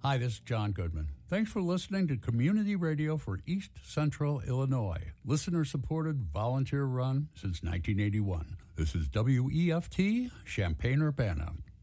Hi, this is John Goodman. Thanks for listening to Community Radio for East Central Illinois. Listener-supported, volunteer-run since 1981. This is WEFT, Champaign-Urbana.